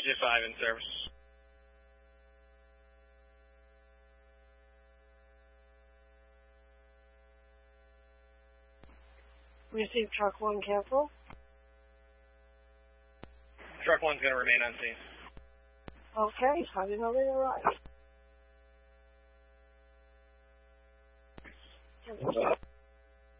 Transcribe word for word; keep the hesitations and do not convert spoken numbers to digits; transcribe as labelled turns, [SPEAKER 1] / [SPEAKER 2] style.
[SPEAKER 1] Digit five in service.
[SPEAKER 2] Receive truck one, cancel.
[SPEAKER 1] Truck one's going to remain on scene.
[SPEAKER 2] Okay, I didn't know they arrived.